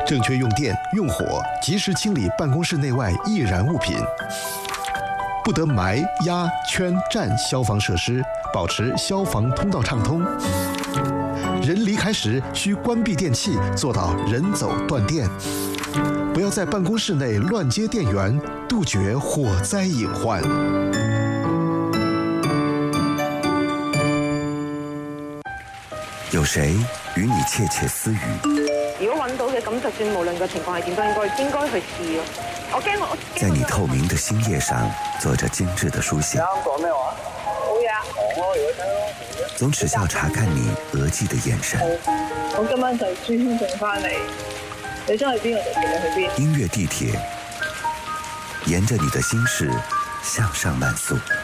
正确用电、用火，及时清理办公室内外易燃物品。不得埋、压、圈、占消防设施，保持消防通道畅通。人离开时需关闭电器，做到人走断电。不要在办公室内乱接电源，杜绝火灾隐患。 有谁與你竊竊私語？ 如果揾到嘅，咁就算無論個情況係點，都應該去試咯。我驚我在你透明的心頁上做着精緻的書寫。 啱講咩話？冇嘢啊，講咯，如果聽咯。 總只需要查看你額際的眼神。 我今晚就專程翻嚟，你想去邊我就陪你去邊。 音樂地鐵，沿着你的心事向上漫溯。